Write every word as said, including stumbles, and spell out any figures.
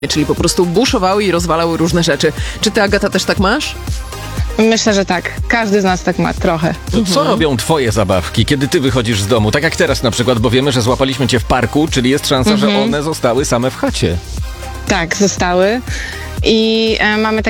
Czyli po prostu buszowały i rozwalały różne rzeczy. Czy ty, Agata, też tak masz? Myślę, że tak. Każdy z nas tak ma trochę. To co mhm. robią twoje zabawki, kiedy ty wychodzisz z domu? Tak jak teraz na przykład, bo wiemy, że złapaliśmy cię w parku, czyli jest szansa, mhm. że one zostały same w chacie. Tak, zostały. I e, mamy takie